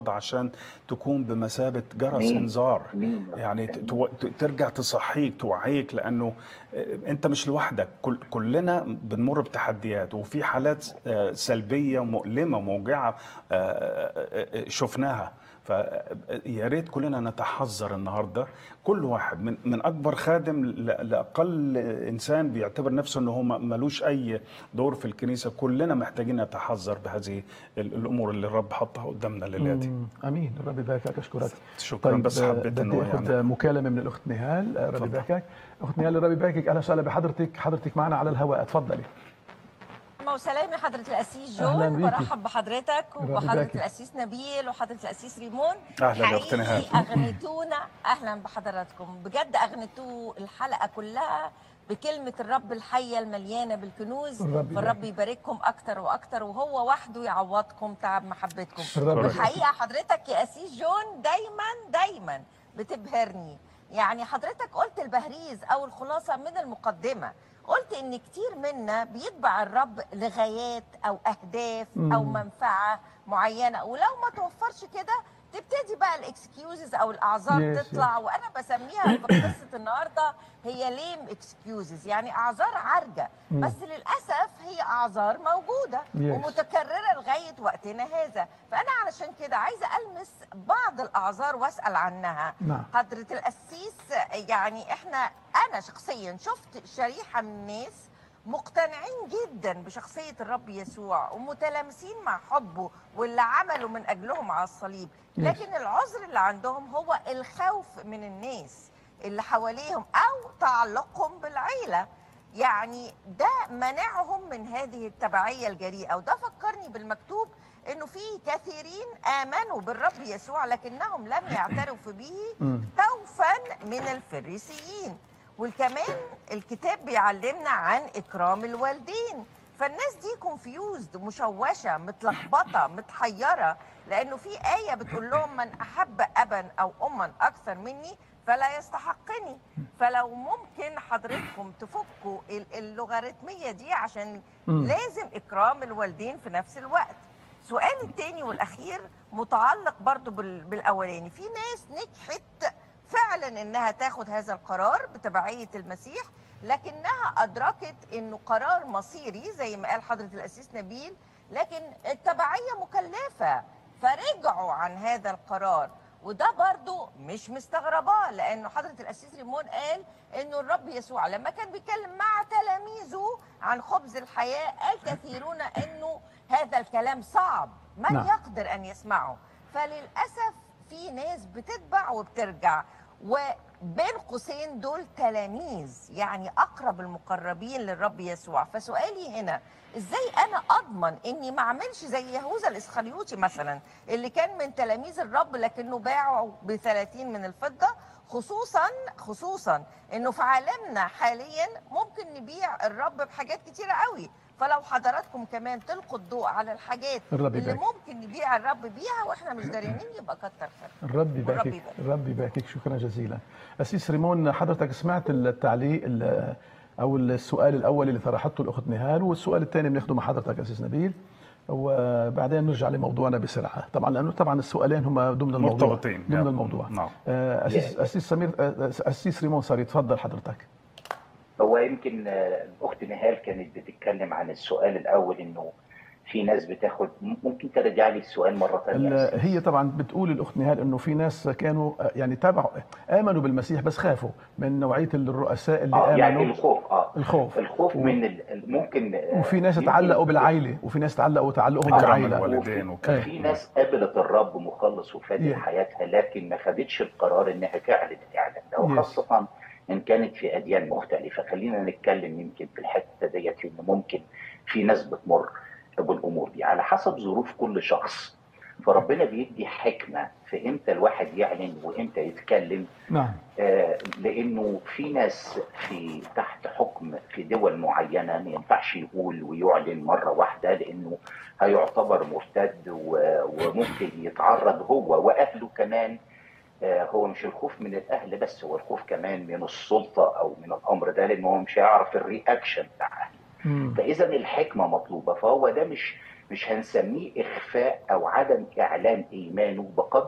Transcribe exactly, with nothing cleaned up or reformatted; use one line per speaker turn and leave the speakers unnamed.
عشان تكون بمثابة جرس
مين
إنذار،
مين
يعني تو- ترجع تصحيك توعيك، لأنه أنت مش لوحدك. كل كلنا بنمر بتحديات وفي حالات آه، سلبية ومؤلمة وموجعة آه، آه، آه، شفناها. فيا ريت كلنا نتحذر النهارده، كل واحد من من اكبر خادم ل- لاقل انسان بيعتبر نفسه انه هو ملوش اي دور في الكنيسه. كلنا محتاجين نتحذر بهذه ال- الامور اللي الرب حطها قدامنا الليله دي.
امم امين. الرب يباركك، اشكرك.
شكرا.
طيب،
بس
آه،
حبيت
بدي
انه يعني
اخذ مكالمه من الاخت نهال. آه، الرب
اتفضل.
يباركك. اخت نهال، الرب يباركك، اهلا وسهلا بحضرتك. حضرتك معنا على الهواء، اتفضلي.
وسلام لحضرة القسيس
اهلا
جون،
بيكي.
برحب بحضرتك
الرب
وبحضرة
يباركك.
القسيس نبيل وحضرة القسيس ريمون.
اهلا يا اخت نهال.
حقيقي أغنيتونا، أهلا بحضراتكم بجد، أغنيتوا الحلقة كلها بكلمة الرب الحية المليانة بالكنوز.
الرب
فالرب
يباركك.
يبارككم أكتر وأكتر، وهو وحده يعوضكم تعب محبتكم.
الرب يباركك.
والحقيقة حضرتك يا قسيس جون دايما دايما بتبهرني. يعني حضرتك قلت البهريز أو الخلاصة من المقدمة، قلت ان كتير منا بيتبع الرب لغايات او اهداف او
مم.
منفعه معينه، ولو ما توفرش كده تبتدي بقى الاكسكيوزز او الاعذار
يس يس.
تطلع. وانا بسميها في قصه النهارده هي ليم اكسكيوزز، يعني اعذار عرجه،
مم.
بس للاسف هي اعذار موجوده
يس.
ومتكرره لغايه وقتنا هذا. فانا علشان كده عايزه المس بعض الاعذار واسال عنها.
نعم.
حضره القسيس، يعني احنا انا شخصيا شفت شريحه من الناس مقتنعين جدا بشخصيه الرب يسوع ومتلامسين مع حبه واللي عمله من اجلهم على الصليب، لكن العذر اللي عندهم هو الخوف من الناس اللي حواليهم او تعلقهم بالعيله. يعني ده منعهم من هذه التبعيه الجريئه. وده فكرني بالمكتوب انه في كثيرين امنوا بالرب يسوع لكنهم لم يعترفوا به
مم.
خوفا من الفريسيين. والكمان الكتاب بيعلمنا عن اكرام الوالدين. فالناس دي كونفيوزد، مشوشه، متلخبطه، متحيره، لانه في ايه بتقول لهم من احب ابا او اما اكثر مني فلا يستحقني. فلو ممكن حضرتكم تفكوا ال- اللوغاريتميه دي، عشان
مم.
لازم اكرام الوالدين في نفس الوقت. سؤالي التاني والاخير متعلق برضو بال- بالاولاني. في ناس نجحت فعلا انها تاخد هذا القرار بتبعيه المسيح، لكنها ادركت انه قرار مصيري زي ما قال حضره القسيس نبيل، لكن التبعيه مكلفه، فرجعوا عن هذا القرار. وده برضو مش مستغرباه، لانه حضره القسيس ريمون قال انه الرب يسوع لما كان بيتكلم مع تلاميذه عن خبز الحياه قال كثيرون انه هذا الكلام صعب، من
نعم.
يقدر ان يسمعه. فللاسف في ناس بتتبع وبترجع، وبين قوسين دول تلاميذ، يعني اقرب المقربين للرب يسوع. فسؤالي هنا، ازاي انا اضمن اني ما اعملش زي يهوذا الاسخريوطي مثلا اللي كان من تلاميذ الرب لكنه باعه ب ثلاثين من الفضه، خصوصا خصوصا انه في عالمنا حاليا ممكن نبيع الرب بحاجات كتيره قوي. فلو حضراتكم كمان تلقوا الضوء على الحاجات
الرب
اللي
يبارك.
ممكن نبيع الرب بيها واحنا مش دارينين يبقى كتر خير.
الرب
والرب
يباركك.
يبارك.
الرب يباركك، شكرا جزيلا. أسيس ريمون، حضرتك سمعت التعليق ال- او السؤال الاول اللي طرحته الاخت نهال، والسؤال الثاني بناخده مع حضرتك أسيس نبيل، وبعدين نرجع لموضوعنا بسرعه. طبعا لانه طبعا السؤالين هم ضمن الموضوع
مرتبطين.
ضمن
يا-
الموضوع.
نعم.
آه، اسيس اسيس سمير، آه، اسيس ريمون ساري، تفضل حضرتك.
هو يمكن آه، الاخت نهال كانت بتتكلم عن السؤال الاول، انه في ناس بتاخد. ممكن ترجع لي السؤال مره ثانيه يا
ال-
أستاذ؟
هي طبعا بتقول الاخت نهال انه في ناس كانوا آه، يعني تابعوا، امنوا بالمسيح بس خافوا من نوعيه الرؤساء اللي
اه
امنوا.
يعني الخوف اه
الخوف
الخوف
و...
من ال- ال- ممكن آه،
وفي ناس
يمكن
تعلقوا بالعائله، وفي ناس تعلقوا تعلقهم
إكرام
بالعائله.
الوالدين وكده.
وفي ناس قابلت الرب مخلص وفادي
Yeah.
حياتها، لكن ما خدتش القرار انها تعلن الاعلان ده،
Yes.
وخاصه ان كانت في اديان مختلفه. خلينا نتكلم يمكن في الحته ديت، ان ممكن في ناس بتمر بالامور دي على حسب ظروف كل شخص. فربنا بيدي حكمه في امتى الواحد يعلن وامتى يتكلم.
نعم.
آه، لانه في ناس في تحت حكم في دول معينه ما ينفعش يقول ويعلن مره واحده، لانه هيعتبر مرتد و- وممكن يتعرض هو واهله كمان. آه، هو مش الخوف من الاهل بس، هو الخوف كمان من السلطه او من الامر ده، لانه هو مش هيعرف الرياكشن بتاع اهله.
مم.
فاذا الحكمه مطلوبه. فهو ده مش مش هنسميه إخفاء أو عدم إعلان إيمانه بقدر